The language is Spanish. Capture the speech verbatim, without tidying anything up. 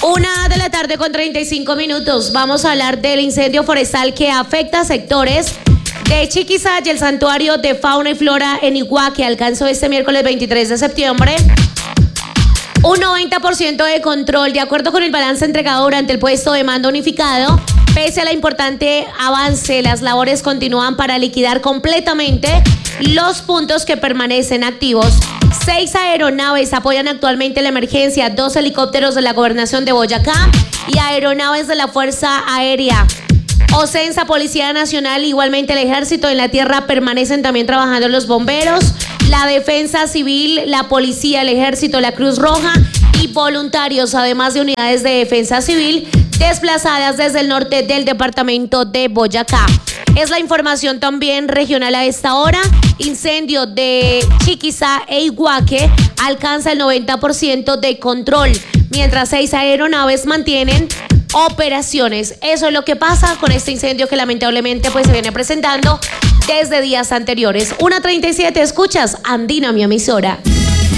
Una de la tarde con treinta y cinco minutos. Vamos a hablar del incendio forestal que afecta a sectores de Chiquizá y el santuario de fauna y flora en Iguá, que alcanzó este miércoles veintitrés de septiembre un noventa por ciento de control, de acuerdo con el balance entregado durante el puesto de mando unificado. Pese a la importante avance, las labores continúan para liquidar completamente los puntos que permanecen activos. Seis aeronaves apoyan actualmente la emergencia, dos helicópteros de la Gobernación de Boyacá y aeronaves de la Fuerza Aérea. OCENSA, Policía Nacional, igualmente el Ejército en la Tierra permanecen también trabajando los bomberos, la Defensa Civil, la Policía, el Ejército, la Cruz Roja y voluntarios, además de unidades de Defensa Civil desplazadas desde el norte del departamento de Boyacá. Es la información también regional a esta hora. Incendio de Chiquizá e Iguaque alcanza el noventa por ciento de control, mientras seis aeronaves mantienen operaciones. Eso es lo que pasa con este incendio que lamentablemente pues se viene presentando desde días anteriores. una treinta y siete, escuchas Andina, mi emisora.